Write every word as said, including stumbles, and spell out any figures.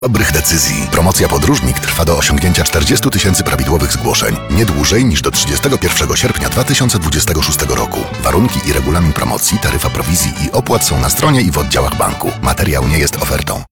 Dobrych decyzji. Promocja Podróżnik trwa do osiągnięcia czterdziestu tysięcy prawidłowych zgłoszeń. Nie dłużej niż do trzydziestego pierwszego sierpnia dwa tysiące dwudziestego szóstego roku. Warunki i regulamin promocji, taryfa prowizji i opłat są na stronie i w oddziałach banku. Materiał nie jest ofertą.